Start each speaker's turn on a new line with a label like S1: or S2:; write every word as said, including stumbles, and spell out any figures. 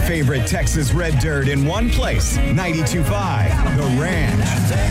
S1: favorite Texas red dirt in one place. ninety-two point five The Ranch.